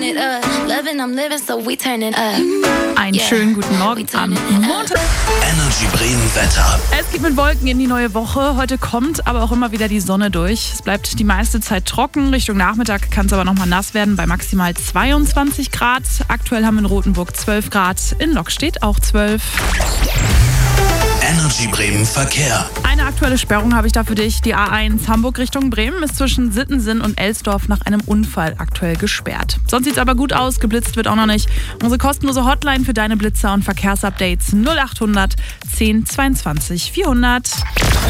it up. Loving, I'm living, so we turn it up. Einen schönen guten Morgen am Montag. Energy Bremen Wetter. Es geht mit Wolken in die neue Woche. Heute kommt aber auch immer wieder die Sonne durch. Es bleibt die meiste Zeit trocken. Richtung Nachmittag kann es aber nochmal nass werden bei maximal 22 Grad. Aktuell haben wir in Rothenburg 12 Grad. In Lokstedt auch 12. Energy Bremen Verkehr. Eine aktuelle Sperrung habe ich da für dich. Die A1 Hamburg Richtung Bremen ist zwischen Sittensen und Elsdorf nach einem Unfall aktuell gesperrt. Sonst sieht es aber gut aus, geblitzt wird auch noch nicht. Unsere kostenlose Hotline für deine Blitzer und Verkehrsupdates 0800 10 22 400.